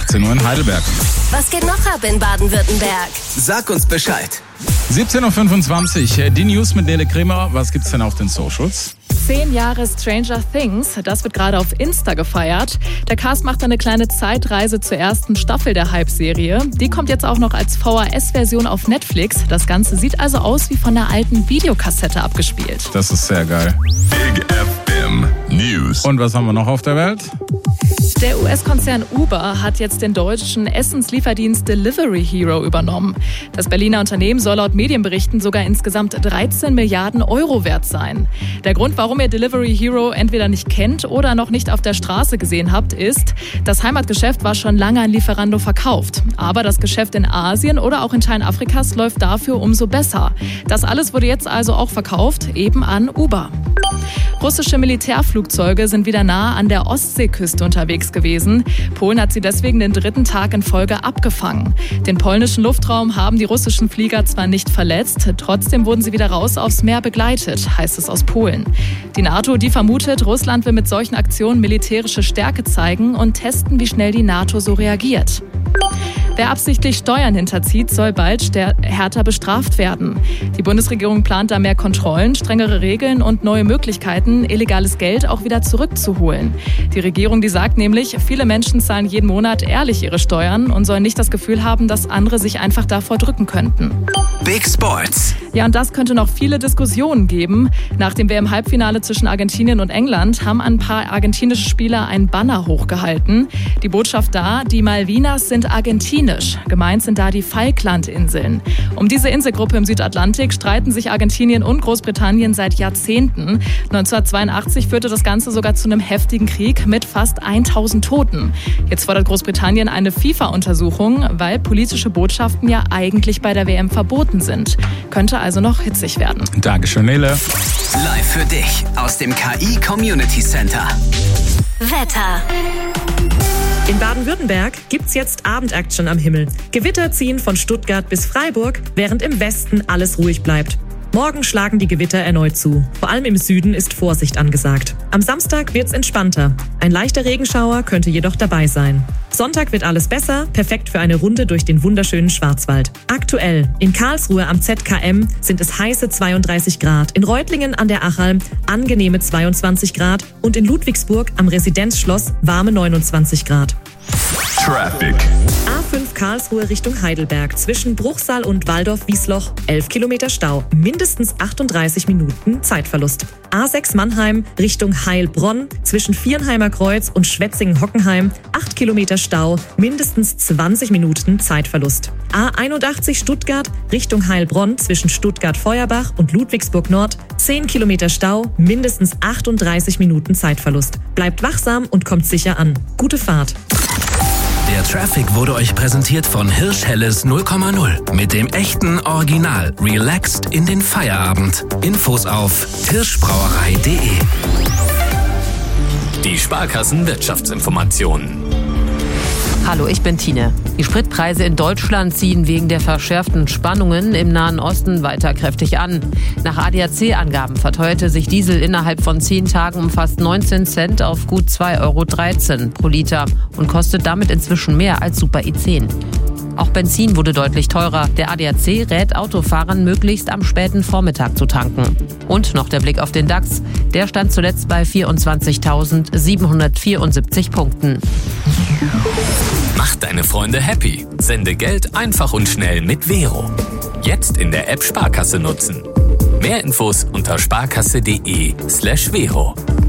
18 Uhr in Heidelberg. Was geht noch ab in Baden-Württemberg? Sag uns Bescheid. 17.25 Uhr, die News mit Nele Kremer. Was gibt's denn auf den Socials? 10 Jahre Stranger Things, das wird gerade auf Insta gefeiert. Der Cast macht eine kleine Zeitreise zur ersten Staffel der Hype-Serie. Die kommt jetzt auch noch als VHS-Version auf Netflix. Das Ganze sieht also aus wie von der alten Videokassette abgespielt. Das ist sehr geil. Big FM News. Und was haben wir noch auf der Welt? Der US-Konzern Uber hat jetzt den deutschen Essenslieferdienst Delivery Hero übernommen. Das Berliner Unternehmen soll laut Medienberichten sogar insgesamt 13 Milliarden Euro wert sein. Der Grund, warum ihr Delivery Hero entweder nicht kennt oder noch nicht auf der Straße gesehen habt, ist, das Heimatgeschäft war schon lange an Lieferando verkauft. Aber das Geschäft in Asien oder auch in Teilen Afrikas läuft dafür umso besser. Das alles wurde jetzt also auch verkauft, eben an Uber. Russische Militärflugzeuge sind wieder nah an der Ostseeküste unterwegs gewesen. Polen hat sie deswegen den 3. Tag in Folge abgefangen. Den polnischen Luftraum haben die russischen Flieger zwar nicht verletzt, trotzdem wurden sie wieder raus aufs Meer begleitet, heißt es aus Polen. Die NATO, die vermutet, Russland will mit solchen Aktionen militärische Stärke zeigen und testen, wie schnell die NATO so reagiert. Wer absichtlich Steuern hinterzieht, soll bald härter bestraft werden. Die Bundesregierung plant da mehr Kontrollen, strengere Regeln und neue Möglichkeiten, illegales Geld auch wieder zurückzuholen. Die Regierung, die sagt nämlich, viele Menschen zahlen jeden Monat ehrlich ihre Steuern und sollen nicht das Gefühl haben, dass andere sich einfach davor drücken könnten. Big Sports. Ja, und das könnte noch viele Diskussionen geben. Nach dem WM-Halbfinale zwischen Argentinien und England haben ein paar argentinische Spieler einen Banner hochgehalten. Die Botschaft da, die Malvinas sind argentinisch. Gemeint sind da die Falklandinseln. Um diese Inselgruppe im Südatlantik streiten sich Argentinien und Großbritannien seit Jahrzehnten. 1982 führte das Ganze sogar zu einem heftigen Krieg mit fast 1000 Toten. Jetzt fordert Großbritannien eine FIFA-Untersuchung, weil politische Botschaften ja eigentlich bei der WM verboten sind. Könnte also noch hitzig werden. Dankeschön, Nele. Live für dich aus dem KI Community Center. Wetter. In Baden-Württemberg gibt's jetzt Abendaction am Himmel. Gewitter ziehen von Stuttgart bis Freiburg, während im Westen alles ruhig bleibt. Morgen schlagen die Gewitter erneut zu. Vor allem im Süden ist Vorsicht angesagt. Am Samstag wird's entspannter. Ein leichter Regenschauer könnte jedoch dabei sein. Sonntag wird alles besser, perfekt für eine Runde durch den wunderschönen Schwarzwald. Aktuell in Karlsruhe am ZKM sind es heiße 32 Grad, in Reutlingen an der Achalm angenehme 22 Grad und in Ludwigsburg am Residenzschloss warme 29 Grad. Traffic. A5 Karlsruhe Richtung Heidelberg zwischen Bruchsal und Waldorf-Wiesloch 11 Kilometer Stau, mindestens 38 Minuten Zeitverlust. A6 Mannheim Richtung Heilbronn zwischen Viernheimer Kreuz und Schwetzingen-Hockenheim 8 Kilometer Stau, mindestens 20 Minuten Zeitverlust. A81 Stuttgart Richtung Heilbronn zwischen Stuttgart-Feuerbach und Ludwigsburg-Nord 10 Kilometer Stau, mindestens 38 Minuten Zeitverlust. Bleibt wachsam und kommt sicher an. Gute Fahrt. Der Traffic wurde euch präsentiert von Hirsch Helles 0,0. Mit dem echten Original. Relaxed in den Feierabend. Infos auf hirschbrauerei.de. Die Sparkassen-Wirtschaftsinformationen. Hallo, ich bin Tine. Die Spritpreise in Deutschland ziehen wegen der verschärften Spannungen im Nahen Osten weiter kräftig an. Nach ADAC-Angaben verteuerte sich Diesel innerhalb von 10 Tagen um fast 19 Cent auf gut 2,13 € pro Liter und kostet damit inzwischen mehr als Super E10. Auch Benzin wurde deutlich teurer. Der ADAC rät Autofahrern, möglichst am späten Vormittag zu tanken. Und noch der Blick auf den DAX. Der stand zuletzt bei 24.774 Punkten. Mach deine Freunde happy. Sende Geld einfach und schnell mit Vero. Jetzt in der App Sparkasse nutzen. Mehr Infos unter sparkasse.de/Vero.